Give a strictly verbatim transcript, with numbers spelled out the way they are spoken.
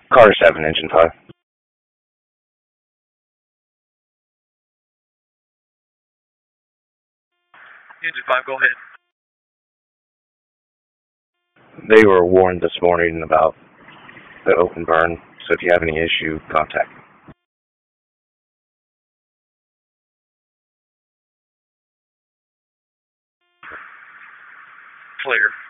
Car seven, engine five. Engine five, go ahead. They were warned this morning about the open burn, so if you have any issue, contact me. Clear.